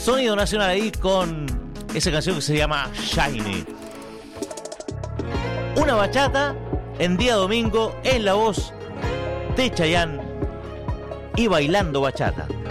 Sonido nacional ahí con esa canción que se llama Shiny. Una bachata en día domingo en la voz de Chayanne y bailando bachata.